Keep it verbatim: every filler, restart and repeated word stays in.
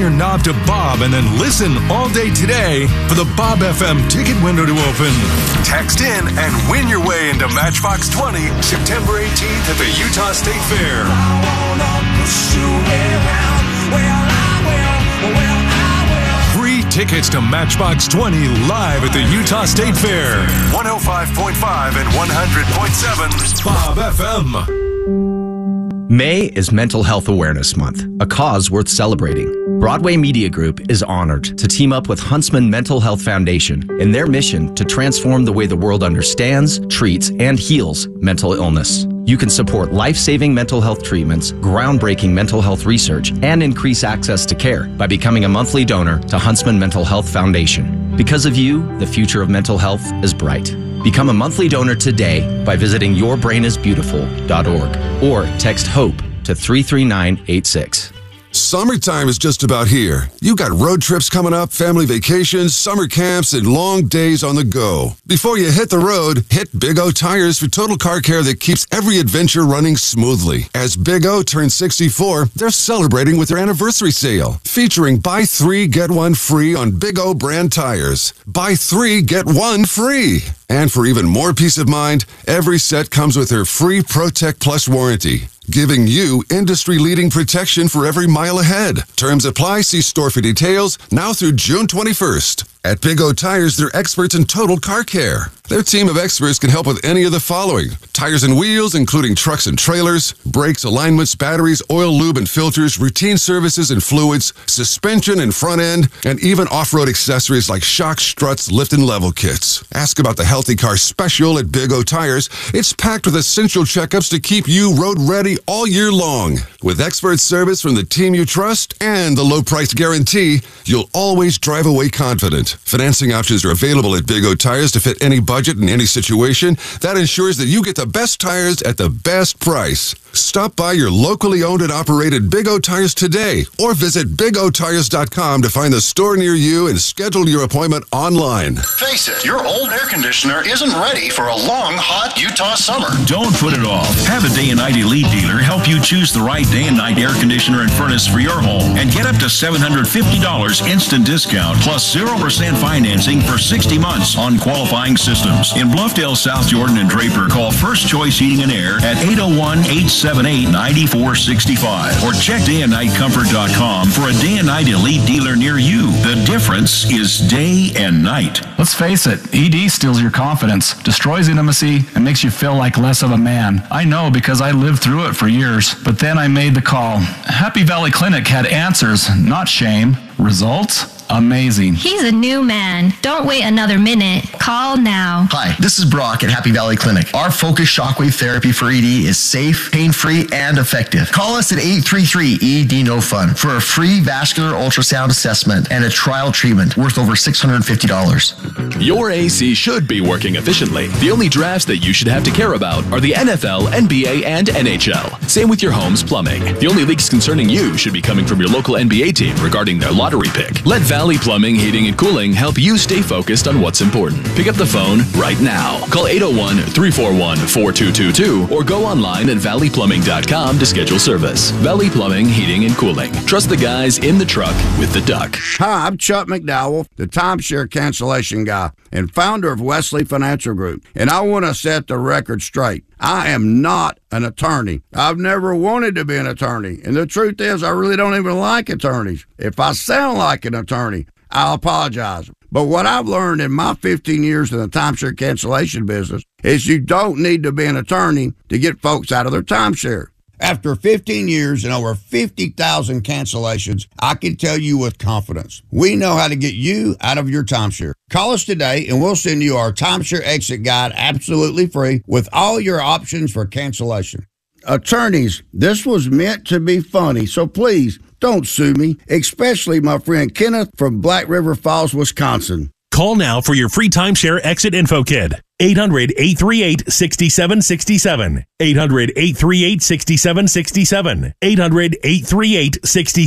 your knob to Bob and then listen all day today for the Bob F M ticket window to open. Text in and win your way into Matchbox twenty, September eighteenth at the Utah State Fair. I wanna push you around. Well, I will. Well, I will. Free tickets to Matchbox twenty live at the Utah State Fair. one oh five point five and one hundred point seven Bob F M. May is Mental Health Awareness Month, a cause worth celebrating. Broadway Media Group is honored to team up with Huntsman Mental Health Foundation in their mission to transform the way the world understands, treats, and heals mental illness. You can support life-saving mental health treatments, groundbreaking mental health research, and increase access to care by becoming a monthly donor to Huntsman Mental Health Foundation. Because of you, the future of mental health is bright. Become a monthly donor today by visiting your brain is beautiful dot org or text HOPE to three three nine eight six. Summertime is just about here. You got road trips coming up, family vacations, summer camps, and long days on the go. Before you hit the road, hit Big O Tires for total car care that keeps every adventure running smoothly. As Big O turns sixty-four, they're celebrating with their anniversary sale, featuring buy three, get one free on Big O brand tires. Buy three, get one free. And for even more peace of mind, every set comes with their free ProTech Plus warranty, giving you industry-leading protection for every mile ahead. Terms apply. See store for details. Now through June twenty-first. At Big O Tires, they're experts in total car care. Their team of experts can help with any of the following: tires and wheels, including trucks and trailers, brakes, alignments, batteries, oil, lube, and filters, routine services and fluids, suspension and front end, and even off-road accessories like shocks, struts, lift, and level kits. Ask about the Healthy Car Special at Big O Tires. It's packed with essential checkups to keep you road ready all year long. With expert service from the team you trust and the low price guarantee, you'll always drive away confident. Financing options are available at Big O Tires to fit any budget in any situation. That ensures that you get the best tires at the best price. Stop by your locally owned and operated Big O Tires today or visit big o tires dot com to find the store near you and schedule your appointment online. Face it, your old air conditioner isn't ready for a long, hot Utah summer. Don't put it off. Have a Day and Night Elite dealer help you choose the right day and night air conditioner and furnace for your home and get up to seven hundred fifty dollars instant discount plus zero percent financing for sixty months on qualifying systems. In Bluffdale, South Jordan, and Draper, call First Choice Heating and Air at eight oh one, eight seven eight, nine four six five or check day and night comfort dot com for a Day and Night Elite dealer near you. The difference is day and night. Let's face it, E D steals your confidence, destroys intimacy, and makes you feel like less of a man. I know because I lived through it for years, but then I made the call. Happy Valley Clinic had answers, not shame. Results? Amazing. He's a new man. Don't wait another minute. Call now. Hi, this is Brock at Happy Valley Clinic. Our focused shockwave therapy for E D is safe, pain-free, and effective. Call us at eight three three E D No Fun for a free vascular ultrasound assessment and a trial treatment worth over six hundred fifty dollars. Your A C should be working efficiently. The only drafts that you should have to care about are the N F L, N B A, and N H L. Same with your home's plumbing. The only leaks concerning you should be coming from your local N B A team regarding their lottery pick. Let Valley Plumbing, Heating, and Cooling help you stay focused on what's important. Pick up the phone right now. Call eight oh one, three four one, four two two two or go online at valley plumbing dot com to schedule service. Valley Plumbing, Heating, and Cooling. Trust the guys in the truck with the duck. Hi, I'm Chuck McDowell, the timeshare cancellation guy and founder of Wesley Financial Group, and I want to set the record straight. I am not an attorney. I've never wanted to be an attorney, and the truth is I really don't even like attorneys. If I sound like an attorney, I'll apologize. But what I've learned in my fifteen years in the timeshare cancellation business is you don't need to be an attorney to get folks out of their timeshare. After fifteen years and over fifty thousand cancellations, I can tell you with confidence, we know how to get you out of your timeshare. Call us today and we'll send you our timeshare exit guide absolutely free with all your options for cancellation. Attorneys, this was meant to be funny, so please don't sue me, especially my friend Kenneth from Black River Falls, Wisconsin. Call now for your free timeshare exit info kit. eight hundred, eight three eight, six seven six seven. eight hundred, eight three eight, six seven six seven. eight hundred, eight three eight, six